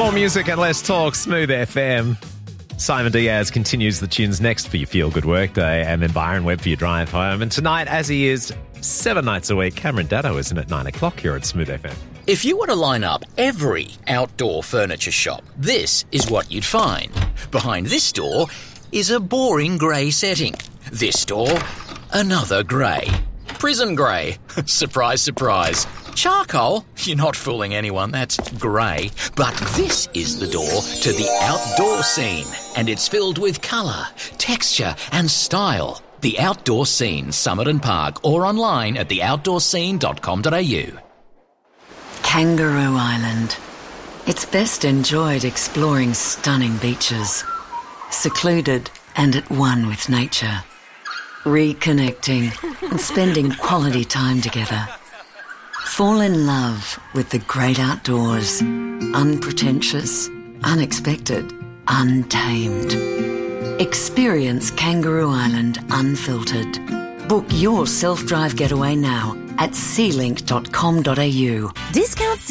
More music and less talk. Smooth FM. Simon Diaz continues the tunes next for your feel-good workday, and then Byron Webb for your drive home. And tonight, as he is 7 nights a week, Cameron Daddo isn't at 9 o'clock here at Smooth FM. If you were to line up every outdoor furniture shop, this is what you'd find. Behind this door is a boring grey setting. This door, another grey. Prison grey. Surprise, surprise. Charcoal? You're not fooling anyone, that's grey. But this is the door to the outdoor scene, and it's filled with colour, texture and style. The Outdoor Scene, Summit and Park, or online at theoutdoorscene.com.au. Kangaroo Island. It's best enjoyed exploring stunning beaches, secluded and at one with nature, reconnecting and spending quality time together. Fall in love with the great outdoors, unpretentious, unexpected, untamed. Experience Kangaroo Island unfiltered. Book your self-drive getaway now at sealink.com.au. Discounts